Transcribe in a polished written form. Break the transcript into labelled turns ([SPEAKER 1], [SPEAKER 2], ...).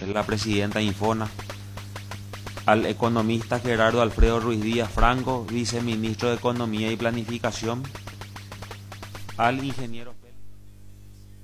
[SPEAKER 1] es la presidenta de Infona, al economista Gerardo Alfredo Ruiz Díaz Franco, viceministro de Economía y Planificación, al ingeniero